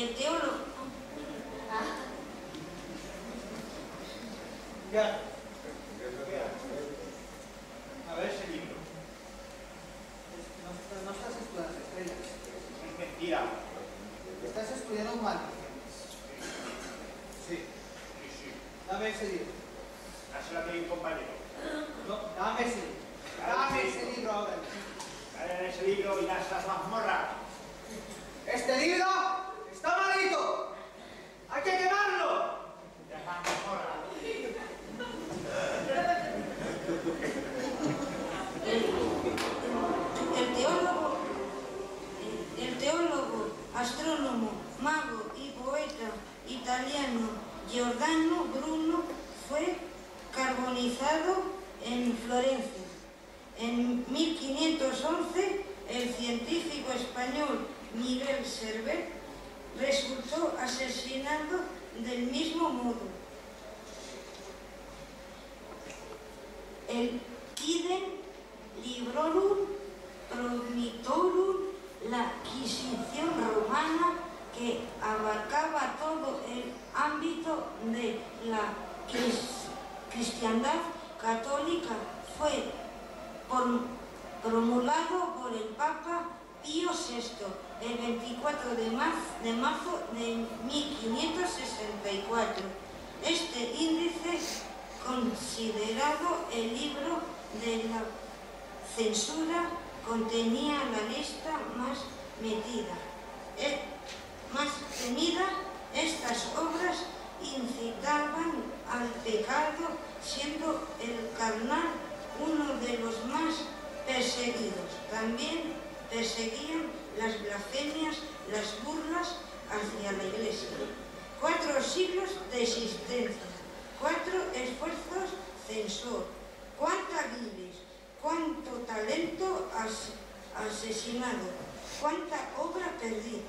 el teólogo... Ya. A ver ese libro. No estás estudiando estrellas. Es mentira. Estás estudiando maldiciones. Sí. Dame ese libro. Dáselo a mi compañero. No, dame ese libro. Dame ese libro ahora. Dale ese libro y das las mazmorras. ¡Este libro está maldito! ¡Hay que quemarlo! Las mazmorras. El teólogo, astrónomo, mago y poeta italiano Giordano Bruno fue carbonizado en Florencia. En 1511, el científico español Miguel Servet resultó asesinado del mismo modo. El idem librorum promitorum, la Inquisición romana, que abarcaba todo el ámbito de la cristiandad católica, fue promulgado por el Papa Pío VI el 24 de marzo de 1564. Este índice, considerado el libro de la censura, contenía la lista más temida. Estas obras incitaban al pecado, siendo el carnal uno de los más perseguidos. También perseguían las blasfemias, las burlas hacia la Iglesia. 4 siglos de existencia, 4 esfuerzos censor, cuánta vides, cuánto talento asesinado, cuánta obra perdida.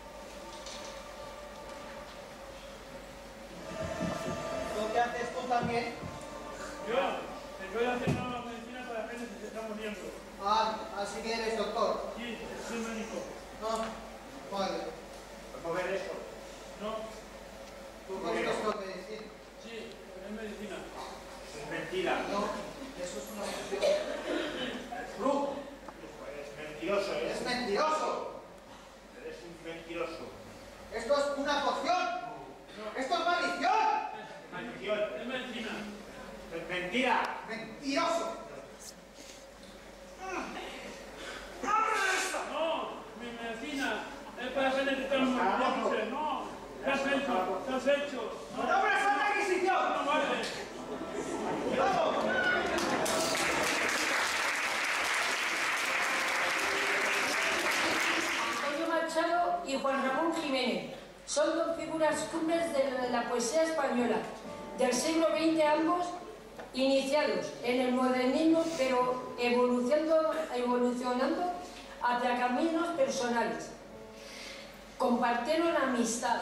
¿Lo que haces tú también? Yo estoy haciendo medicina para gente que se está muriendo. Ah, así que eres doctor. Sí, soy médico. No, vale. ¿Podemos ver eso? No, ¿Tú conoces lo que decir? sí, es medicina. Es mentira. No, eso es una función. ¡Brujo! Es mentiroso, ¡Es mentiroso! Eres un mentiroso. ¡Esto es una poción! ¡Esto es maldición! Maldición. Es medicina. Es mentira. ¡Mentiroso! No, mi medicina es para gente que está muriendo. No, ¿qué has hecho? ¿Qué has hecho? ¡No me Santa Inquisición! No vale. ¡Vamos! Antonio Machado y Juan Ramón Jiménez son dos figuras cumbres de la poesía española del siglo XX, ambos iniciados en el modernismo, pero evolucionando hacia caminos personales. Compartieron amistad,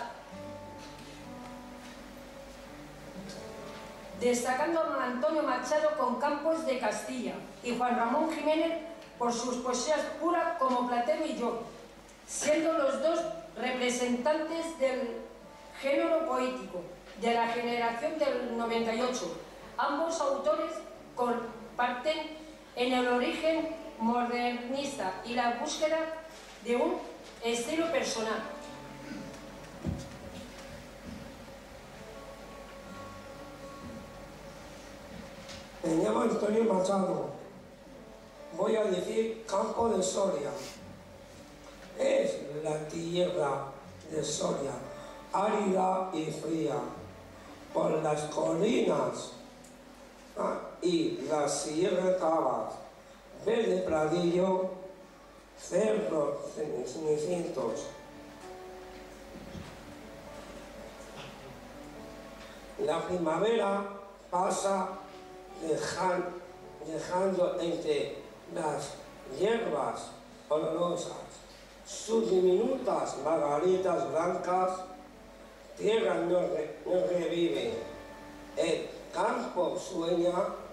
destacando a Antonio Machado con Campos de Castilla y Juan Ramón Jiménez por sus poesías puras como Platero y yo, siendo los dos representantes del género poético de la generación del 98. Ambos autores comparten en el origen modernista y la búsqueda de un estilo personal. Me llamo Antonio Machado. Voy a decir Campo de Soria. Es la tierra de Soria, árida y fría, por las colinas y las sierras cavas, verde pradillo, cerros cenicientos. La primavera pasa dejando entre las hierbas olorosas sus diminutas margaritas blancas. Tierra no revive, el campo sueña